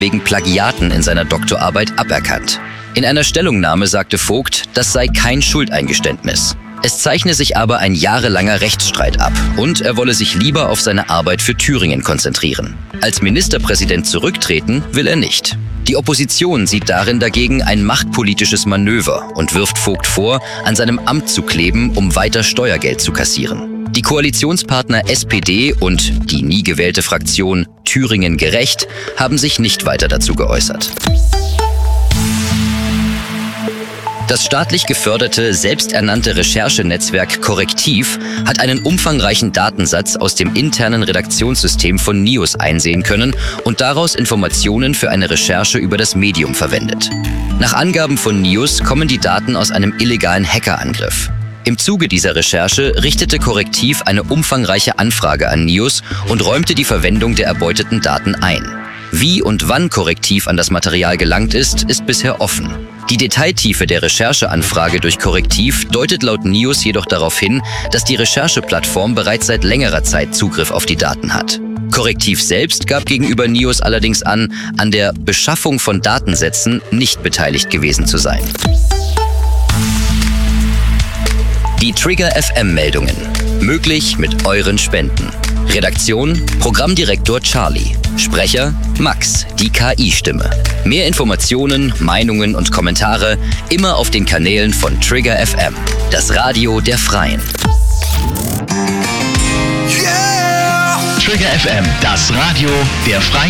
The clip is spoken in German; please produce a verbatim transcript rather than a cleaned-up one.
wegen Plagiaten in seiner Doktorarbeit aberkannt. In einer Stellungnahme sagte Vogt, das sei kein Schuldeingeständnis. Es zeichne sich aber ein jahrelanger Rechtsstreit ab und er wolle sich lieber auf seine Arbeit für Thüringen konzentrieren. Als Ministerpräsident zurücktreten will er nicht. Die Opposition sieht darin dagegen ein machtpolitisches Manöver und wirft Vogt vor, an seinem Amt zu kleben, um weiter Steuergeld zu kassieren. Die Koalitionspartner S P D und die nie gewählte Fraktion Thüringen gerecht haben sich nicht weiter dazu geäußert. Das staatlich geförderte, selbsternannte Recherchenetzwerk Correctiv hat einen umfangreichen Datensatz aus dem internen Redaktionssystem von Nius einsehen können und daraus Informationen für eine Recherche über das Medium verwendet. Nach Angaben von Nius kommen die Daten aus einem illegalen Hackerangriff. Im Zuge dieser Recherche richtete Correctiv eine umfangreiche Anfrage an Nius und räumte die Verwendung der erbeuteten Daten ein. Wie und wann Correctiv an das Material gelangt ist, ist bisher offen. Die Detailtiefe der Rechercheanfrage durch Correctiv deutet laut Nius jedoch darauf hin, dass die Rechercheplattform bereits seit längerer Zeit Zugriff auf die Daten hat. Correctiv selbst gab gegenüber Nius allerdings an, an der Beschaffung von Datensätzen nicht beteiligt gewesen zu sein. Die Trigger F M-Meldungen. Möglich mit euren Spenden. Redaktion: Programmdirektor Charlie. Sprecher: Max, die K I-Stimme. Mehr Informationen, Meinungen und Kommentare immer auf den Kanälen von Trigger F M, das Radio der Freien. Yeah! Trigger F M, das Radio der Freien.